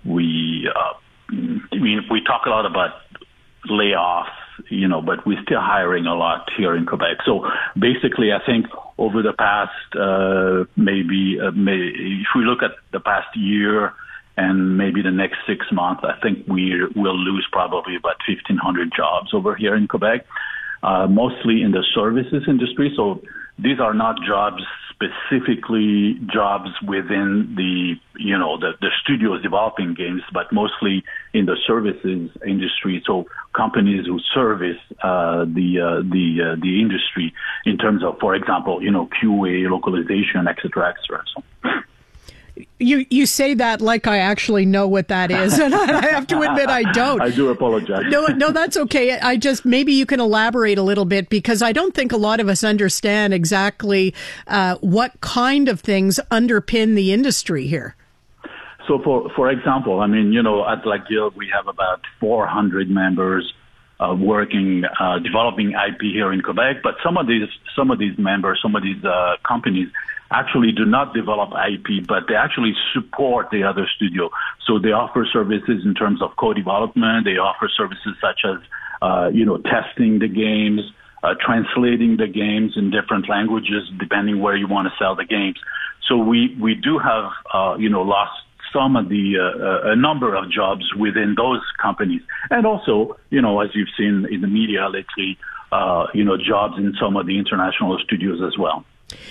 Speaker 8: talk a lot about layoffs, but we're still hiring a lot here in Quebec. So basically, I think over the past, if we look at the past year and maybe the next 6 months, I think we will lose probably about 1,500 jobs over here in Quebec, mostly in the services industry. So these are not jobs specifically jobs within the studios developing games, but mostly in the services industry. So companies who service the industry in terms of, for example, QA, localization, et cetera, et cetera. So.
Speaker 11: You say that like I actually know what that is, and I have to admit I don't.
Speaker 8: I do apologize.
Speaker 11: No, that's okay. Maybe you can elaborate a little bit, because I don't think a lot of us understand exactly what kind of things underpin the industry here.
Speaker 8: So, for example, at La Guilde, we have about 400 members working, developing IP here in Quebec. But some of these members, some of these companies actually do not develop IP, but they actually support the other studio. So they offer services in terms of co-development. They offer services such as, testing the games, translating the games in different languages, depending where you want to sell the games. So we do have, lost some of a number of jobs within those companies. And also, as you've seen in the media lately, jobs in some of the international studios as well.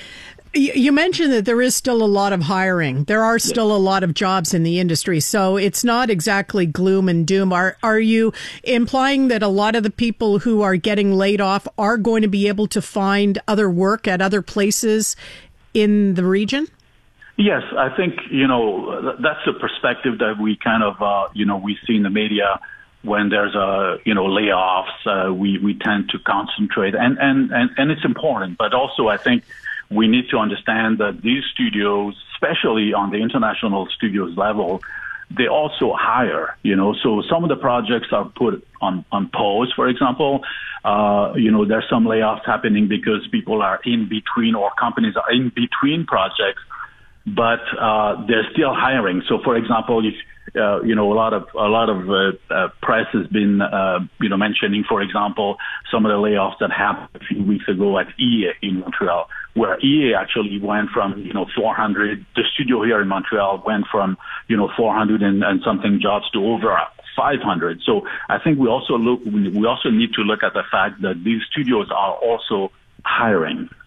Speaker 11: You mentioned that there is still a lot of hiring. There are still a lot of jobs in the industry, so it's not exactly gloom and doom. Are you implying that a lot of the people who are getting laid off are going to be able to find other work at other places in the region?
Speaker 8: Yes, I think, that's the perspective that we kind of, we see in the media. When there's layoffs, we tend to concentrate, and it's important. But also, I think we need to understand that these studios, especially on the international studios level, they also hire. So some of the projects are put on pause. For example, there's some layoffs happening because people are in between, or companies are in between projects, but they're still hiring. So, for example, if a lot of press has been, mentioning, for example, some of the layoffs that happened a few weeks ago at EA in Montreal, where EA actually went from, 400, the studio here in Montreal went from, 400 and something jobs to over 500. So I think we also need to look at the fact that these studios are also hiring.